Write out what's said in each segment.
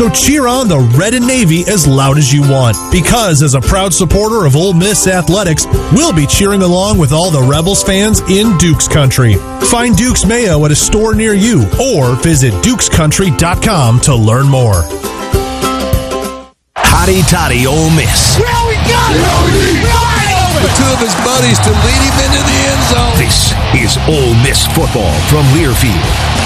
So cheer on the Red and Navy as loud as you want, because as a proud supporter of Ole Miss athletics, we'll be cheering along with all the Rebels fans in Dukes Country. Find Duke's Mayo at a store near you or visit dukescountry.com to learn more. Hotty Toddy Ole Miss. Well, we got it! With two of his buddies to lead him into the end zone. This is Ole Miss football from Learfield.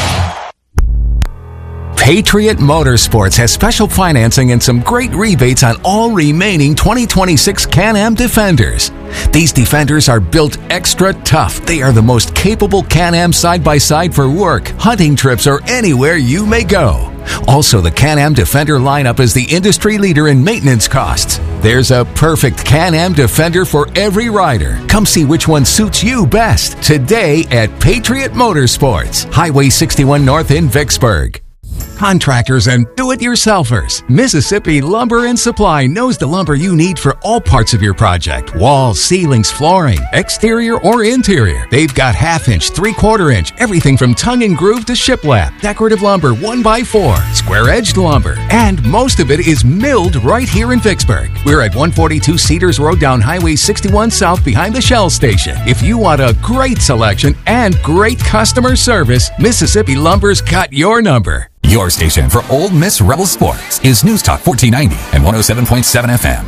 Patriot Motorsports has special financing and some great rebates on all remaining 2026 Can-Am Defenders. These Defenders are built extra tough. They are the most capable Can-Am side-by-side for work, hunting trips, or anywhere you may go. Also, the Can-Am Defender lineup is the industry leader in maintenance costs. There's a perfect Can-Am Defender for every rider. Come see which one suits you best today at Patriot Motorsports, Highway 61 North in Vicksburg. Contractors and do-it-yourselfers. Mississippi Lumber and Supply knows the lumber you need for all parts of your project. Walls, ceilings, flooring, exterior or interior. They've got half-inch, three-quarter-inch, everything from tongue and groove to shiplap, decorative lumber 1x4, square-edged lumber, and most of it is milled right here in Vicksburg. We're at 142 Cedars Road down Highway 61 South behind the Shell Station. If you want a great selection and great customer service, Mississippi Lumber's got your number. Your station for Ole Miss Rebel Sports is News Talk 1490 and 107.7 FM.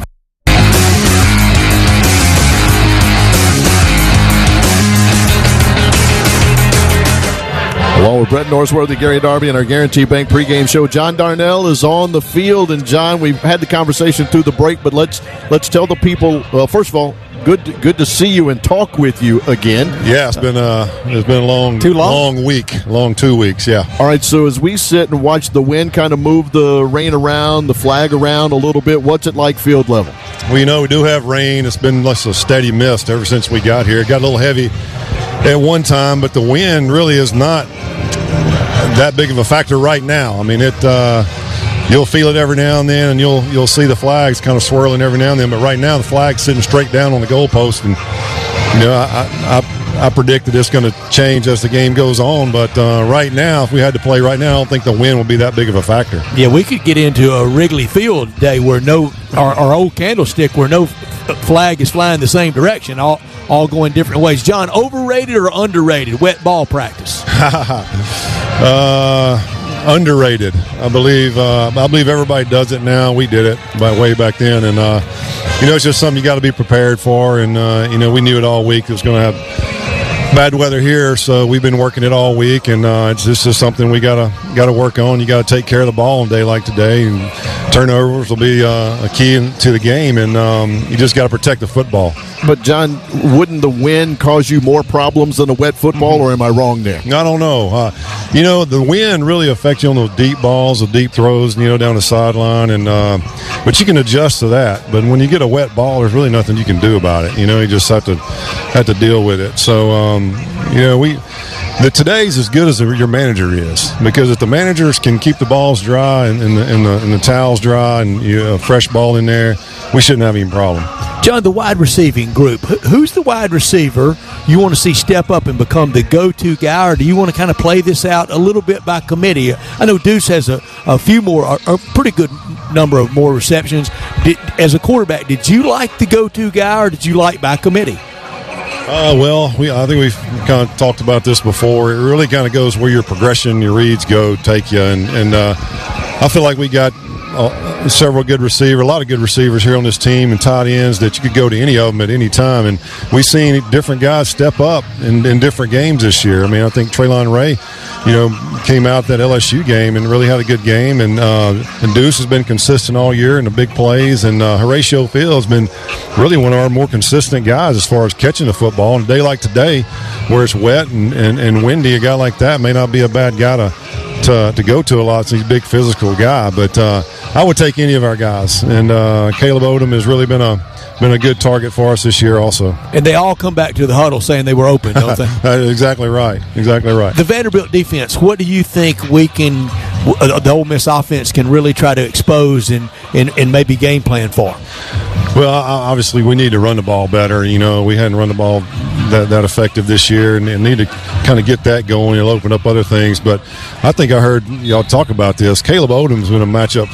Along with Brett Norsworthy, Gary Darby, and our Guarantee Bank pregame show, John Darnell is on the field. And John, we've had the conversation through the break, but let's tell the people. Well, first of all, good to see you and talk with you again. Yeah, it's been a long week, long 2 weeks. Yeah. All right. So as we sit and watch the wind kind of move the rain around, the flag around a little bit, what's it like field level? Well, we do have rain. It's been less a steady mist ever since we got here. It got a little heavy at one time, but the wind really is not that big of a factor right now. I mean, you'll feel it every now and then, and you'll see the flags kind of swirling every now and then. But right now, the flag's sitting straight down on the goalpost, and I predict that it's going to change as the game goes on. But right now, if we had to play right now, I don't think the wind will be that big of a factor. Yeah, we could get into a Wrigley Field day where our old candlestick where no flag is flying the same direction, all going different ways. John, overrated or underrated wet ball practice? Underrated. I believe everybody does it now. We did it way back then, and it's just something you got to be prepared for. And we knew it all week. It was going to have bad weather here, so we've been working it all week, and it's just something we gotta work on. You got to take care of the ball on a day like today, and turnovers will be a key to the game, and you just got to protect the football. But, John, wouldn't the wind cause you more problems than a wet football, or am I wrong there? I don't know. The wind really affects you on those deep balls, the deep throws, down the sideline, and but you can adjust to that. But when you get a wet ball, there's really nothing you can do about it. You just have to deal with it. So, today's as good as your manager is, because if the managers can keep the balls dry and the towels dry and a fresh ball in there, we shouldn't have any problem. John, the wide receiving group, who's the wide receiver you want to see step up and become the go-to guy, or do you want to kind of play this out a little bit by committee? I know Deuce has a few more, a pretty good number of more receptions. As a quarterback, did you like the go-to guy, or did you like by committee? I think we've kind of talked about this before. It really kind of goes where your progression, your reads take you, and I feel like we got a lot of good receivers here on this team, and tight ends that you could go to any of them at any time. And we've seen different guys step up in different games this year. I mean, I think Traylon Ray, came out that LSU game and really had a good game. And Deuce has been consistent all year in the big plays. And Horatio Field has been really one of our more consistent guys as far as catching the football. On a day like today, where it's wet and windy, a guy like that may not be a bad guy to go to a lot. He's a big physical guy, but I would take any of our guys. And Caleb Odom has really been a good target for us this year also. And they all come back to the huddle saying they were open, don't they? Exactly right. The Vanderbilt defense, what do you think the Ole Miss offense can really try to expose and maybe game plan for? Well, obviously we need to run the ball better. We hadn't run the ball that effective this year, and need to kind of get that going. It'll open up other things. But I think I heard y'all talk about this. Caleb Odom's been a matchup